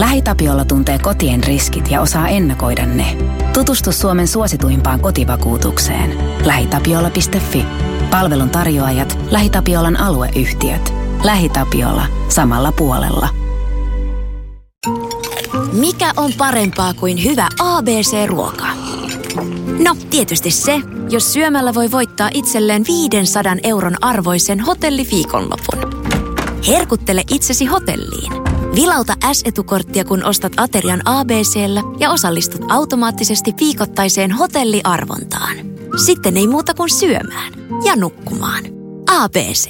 LähiTapiola tuntee kotien riskit ja osaa ennakoida ne. Tutustu Suomen suosituimpaan kotivakuutukseen. LähiTapiola.fi. Palvelun tarjoajat, LähiTapiolan alueyhtiöt. LähiTapiola. Samalla puolella. Mikä on parempaa kuin hyvä ABC-ruoka? No, tietysti se, jos syömällä voi voittaa itselleen 500 € arvoisen hotelliviikonlopun. Herkuttele itsesi hotelliin. Vilauta S-etukorttia, kun ostat aterian ABC:llä ja osallistut automaattisesti viikoittaiseen hotelliarvontaan. Sitten ei muuta kuin syömään ja nukkumaan. ABC.